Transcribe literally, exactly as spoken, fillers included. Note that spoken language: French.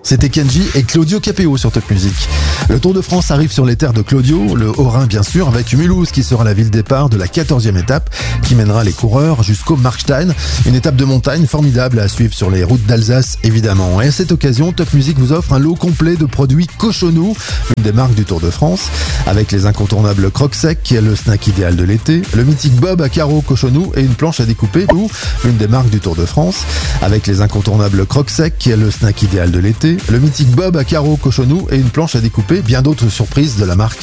C'était Kenji et Claudio Capéo sur Top Music. Le Tour de France arrive sur les terres de Claudio, le Haut-Rhin bien sûr, avec Mulhouse qui sera la ville départ de la quatorzième étape qui mènera les coureurs jusqu'au Markstein. Une étape de montagne formidable à suivre sur les routes d'Alsace évidemment. Et à cette occasion, Top Music vous offre un lot complet de produits Cochonou, l'une des marques du Tour de France, avec les incontournables croque-sec, le snack idéal de l'été, le mythique bob à carreaux Cochonou et une planche à découper, l'une des marques du Tour de France, avec les incontournables croque-sec, le snack idéal de l'été, le mythique bob à carreaux Cochonou et une planche à découper, bien d'autres surprises de la marque.